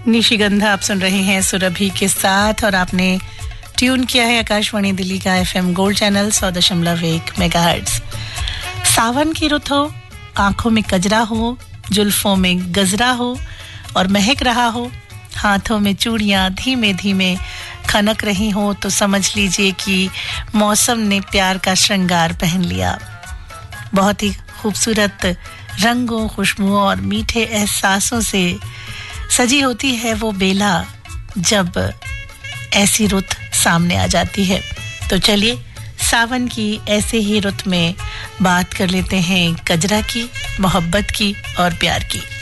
निशिगंधा आप सुन रहे हैं सुरभि के साथ और आपने ट्यून किया है आकाशवाणी दिल्ली का एफएम गोल्ड चैनल 100.1 मेगाहर्ट्ज। सावन की रुत हो, आंखों में कजरा हो, जुल्फों में गजरा हो और महक रहा हो, हाथों में चूड़ियां धीमे धीमे खनक रही हो तो समझ लीजिए कि मौसम ने प्यार का श्रृंगार पहन लिया। बहुत ही खूबसूरत रंगों, खुशबुओं और मीठे एहसासों से सजी होती है वो बेला जब ऐसी रुत सामने आ जाती है। तो चलिए सावन की ऐसे ही रुत में बात कर लेते हैं कजरा की, मोहब्बत की और प्यार की।